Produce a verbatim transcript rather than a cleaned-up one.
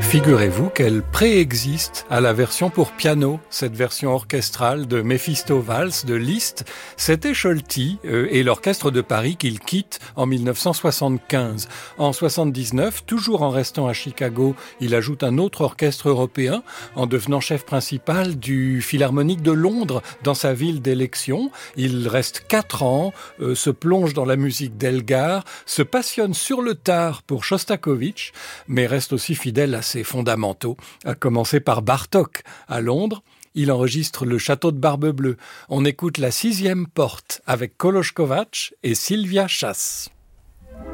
Figurez-vous qu'elle préexiste à la version pour piano, cette version orchestrale de Méphisto Valse de Liszt. C'était Scholti euh, et l'orchestre de Paris qu'il quitte en mille neuf cent soixante-quinze. En soixante-dix-neuf, toujours en restant à Chicago, il ajoute un autre orchestre européen en devenant chef principal du Philharmonique de Londres dans sa ville d'élection. Il reste quatre ans, euh, se plonge dans la musique d'Elgar, se passionne sur le tard pour Shostakovich, mais reste aussi fidèle à ses fondamentaux, à commencer par Bartók. À Londres, il enregistre le Château de Barbe-Bleue. On écoute la sixième porte avec Kolosz Kovács et Sylvia Chasz.